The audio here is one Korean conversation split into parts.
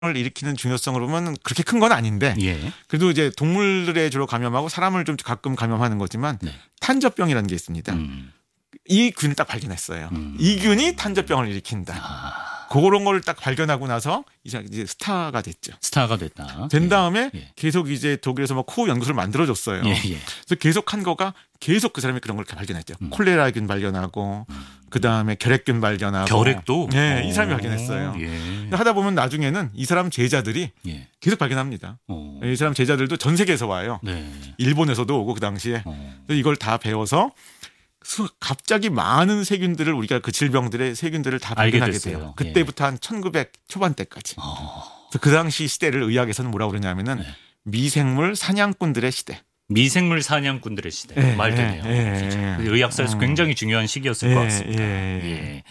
일으키는 중요성으로 보면 그렇게 큰 건 아닌데 예. 그래도 이제 동물에 주로 감염하고 사람을 좀 가끔 감염하는 거지만 네. 탄저병이라는 게 있습니다. 이 균을 딱 발견했어요. 이 균이 탄저병을 일으킨다. 그런 걸 딱 발견하고 나서 이제 스타가 됐죠. 스타가 됐다. 된 다음에 예. 계속 이제 독일에서 막 코우 연구소를 만들어줬어요. 예. 예. 그래서 계속 한 거가 계속 그 사람이 그런 걸 발견했죠. 콜레라균 발견하고 그 다음에 결핵균 발견하고. 결핵도? 네, 이 사람이 발견했어요. 예. 하다 보면 나중에는 이 사람 제자들이 예. 계속 발견합니다. 이 사람 제자들도 전 세계에서 와요. 네. 일본에서도 오고 그 당시에 그래서 이걸 다 배워서 갑자기 많은 세균들을 우리가 그 질병들의 세균들을 다 발견하게 돼요. 그때부터 한 1900 초반대까지. 그래서 그 당시 시대를 의학에서는 뭐라고 그러냐면은 네. 미생물 사냥꾼들의 시대. 미생물 사냥꾼들의 시대. 말 되네요. 의학사에서 굉장히 중요한 시기였을 것 같습니다. 예.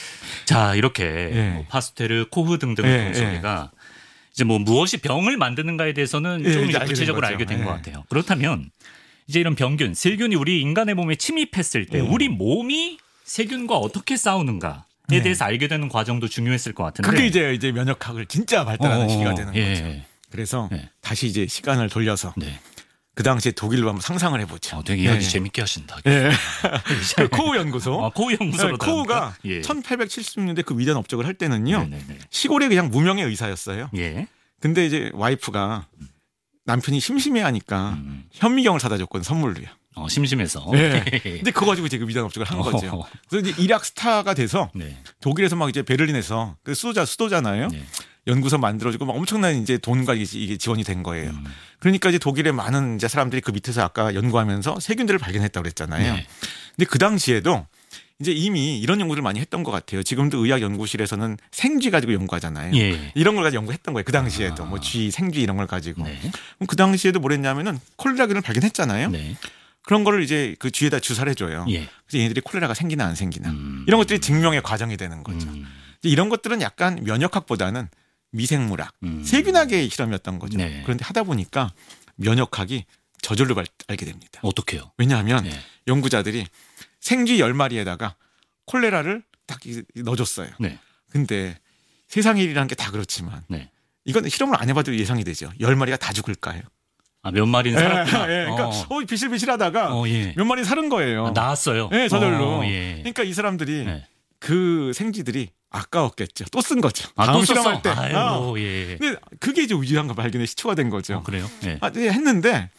자, 이렇게 뭐 파스테르, 코흐 등등을 통해서 우리가 이제 뭐 무엇이 병을 만드는가에 대해서는 좀 이제 구체적으로 알게 된 것 같아요. 그렇다면 이제 이런 병균, 세균이 우리 인간의 몸에 침입했을 때 우리 몸이 세균과 어떻게 싸우는가에 대해서 알게 되는 과정도 중요했을 것 같은데. 그게 이제 면역학을 진짜 발달하는 시기가 되는 거죠. 그래서 예. 다시 이제 시간을 돌려서 네. 그 당시에 독일로 한번 상상을 해보죠. 되게 이야기 재밌게 하신다. 예. 그 코우 연구소. 코우 연구소로. 코우가 예. 1870년대 그 위대한 업적을 할 때는요. 네네네. 시골에 그냥 무명의 의사였어요. 예. 근데 이제 와이프가 남편이 심심해하니까 현미경을 사다 줬거든 선물로요. 심심해서. 네. 근데 그거 가지고 이제 그 위대한 업적을 한 거죠. 그래서 이제 일약 스타가 돼서 네. 독일에서 막 이제 베를린에서 그 수도잖아요. 네. 연구소 만들어주고 막 엄청난 이제 돈과 이게 지원이 된 거예요. 그러니까 이제 독일의 많은 이제 사람들이 그 밑에서 아까 연구하면서 세균들을 발견했다고 그랬잖아요. 네. 근데 그 당시에도 이제 이미 이런 연구를 많이 했던 것 같아요. 지금도 의학 연구실에서는 생쥐 가지고 연구하잖아요. 예. 이런 걸 가지고 연구했던 거예요. 그 당시에도 뭐 쥐, 생쥐 이런 걸 가지고. 네. 그럼 그 당시에도 뭘 했냐면은 콜레라균을 발견했잖아요. 네. 그런 거를 이제 그 쥐에다 주사를 해줘요. 예. 그래서 얘네들이 콜레라가 생기나 안 생기나 이런 것들이 증명의 과정이 되는 거죠. 이제 이런 것들은 약간 면역학보다는 미생물학, 세균학의 실험이었던 거죠. 네. 그런데 하다 보니까 면역학이 저절로 알게 됩니다. 어떻게요? 왜냐하면 네. 연구자들이 생쥐 10마리에다가 콜레라를 딱 넣어줬어요. 네. 근데 세상 일이라는 게 다 그렇지만 네. 이건 실험을 안 해봐도 예상이 되죠. 10마리가 다 죽을까요? 몇 마리는 살았구나. 그러니까 비실비실하다가 예. 몇 마리 살은 거예요. 나았어요. 네, 저절로. 예. 그러니까 이 사람들이 네. 그 생쥐들이 아까웠겠죠. 또 쓴 거죠. 또 다음 썼어? 실험할 때. 아유, 예. 근데 그게 이제 우유한 거 발견의 시초가 된 거죠. 그래요? 예. 했는데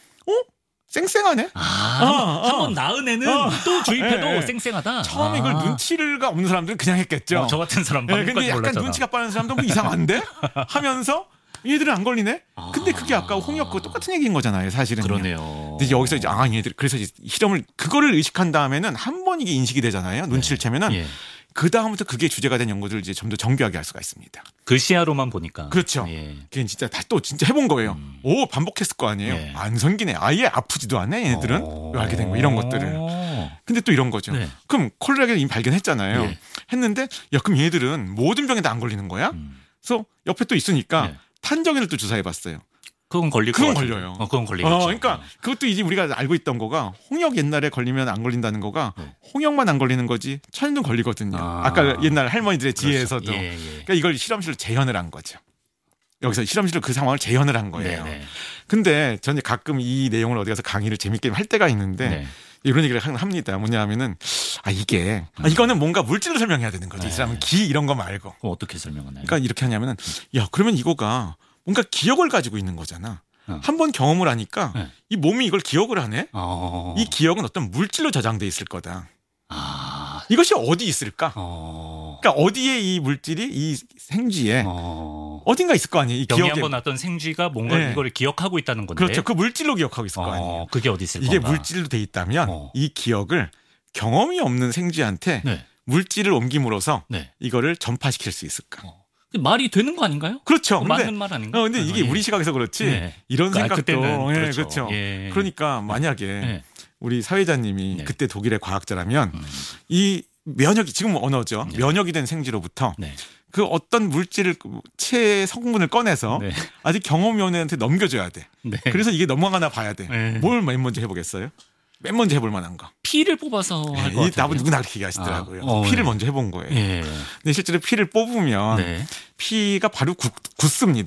쌩쌩하네. 한번 낳은 애는 또 주입해도 쌩쌩하다. 처음에 이걸 눈치가 없는 사람들은 그냥 했겠죠. 저 같은 사람 근데 방금까지 약간 몰랐잖아. 눈치가 빠른 사람도 뭐 이상한데 하면서 얘들은 안 걸리네. 근데 그게 아까 홍역 그 똑같은 얘기인 거잖아요, 사실은. 그러네요. 근데 여기서 이제 얘들 그래서 이제 실험을 그거를 의식한 다음에는 한 번 이게 인식이 되잖아요. 눈치를 채면은 예. 그 다음부터 그게 주제가 된 연구들을 이제 좀 더 정교하게 할 수가 있습니다. 그 시야로만 보니까. 그렇죠. 예. 그게 진짜 또 진짜 해본 거예요. 반복했을 거 아니에요. 예. 안 생기네. 아예 아프지도 않네. 얘네들은 왜 알게 된 거 이런 것들을. 근데 또 이런 거죠. 네. 그럼 콜레라를 이미 발견했잖아요. 예. 했는데 그럼 얘들은 모든 병에 다 안 걸리는 거야? 그래서 옆에 또 있으니까 네. 탄저균을 또 주사해봤어요. 그건 걸릴 것 그건 같아요. 걸려요. 그건 걸리겠죠. 그러니까 그것도 이제 우리가 알고 있던 거가 홍역 옛날에 걸리면 안 걸린다는 거가 네. 홍역만 안 걸리는 거지 천연도 걸리거든요. 아까 옛날 할머니들의 지혜에서도. 그렇죠. 예. 그러니까 이걸 실험실로 재현을 한 거죠. 여기서 실험실로 그 상황을 재현을 한 거예요. 네. 근데 저는 가끔 이 내용을 어디 가서 강의를 재밌게 할 때가 있는데 네. 이런 얘기를 합니다. 뭐냐면은 이거는 뭔가 물질로 설명해야 되는 거죠. 이 사람은 기 이런 거 말고. 그럼 어떻게 설명하나요? 그러니까 이렇게 하냐면은 그러면 이거가 뭔가 기억을 가지고 있는 거잖아. 한번 경험을 하니까 네. 이 몸이 이걸 기억을 하네. 이 이 기억은 어떤 물질로 저장돼 있을 거다. 이것이 어디 있을까? 그러니까 어디에 이 물질이 이 생쥐에 어딘가 있을 거 아니에요. 이 병이 기억에. 한번 났던 생쥐가 뭔가 네. 이거를 기억하고 있다는 건데. 그렇죠. 그 물질로 기억하고 있을 거 아니에요. 그게 어디 있을 이게 건가? 물질로 돼 있다면 이 기억을 경험이 없는 생쥐한테 네. 물질을 옮김으로써 네. 이거를 전파시킬 수 있을까? 말이 되는 거 아닌가요? 그렇죠. 맞는 말 아닌가? 근데 이게 우리 시각에서 그렇지 네. 이런 생각도 그때는 그렇죠. 예. 그러니까 만약에 네. 우리 사회자님이 네. 그때 독일의 과학자라면 이 면역이 지금 언어죠. 면역이 된 생쥐로부터 네. 그 어떤 물질을 성분을 꺼내서 네. 아직 경험이 없는 애한테 넘겨줘야 돼. 네. 그래서 이게 넘어가나 봐야 돼. 네. 뭘 맨 먼저 해보겠어요? 맨 먼저 해볼 만한 거. 피를 뽑아서 할 것 같아요. 누구나 그렇게 얘기하시더라고요. 피를 먼저 해본 거예요. 근데 실제로 피를 뽑으면 피가 바로 굳습니다.